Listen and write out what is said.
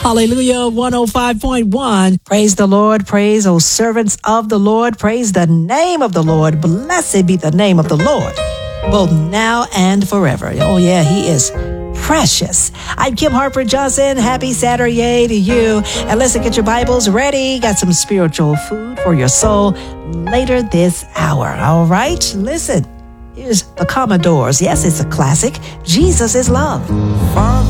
Hallelujah, 105.1. Praise the Lord. Praise, O servants of the Lord. Praise the name of the Lord. Blessed be the name of the Lord, both now and forever. Oh, yeah, he is precious. I'm Kim Harper Johnson. Happy Saturday to you. And listen, get your Bibles ready. Got some spiritual food for your soul later this hour. All right? Listen, here's the Commodores. Yes, it's a classic. Jesus is Love. Father.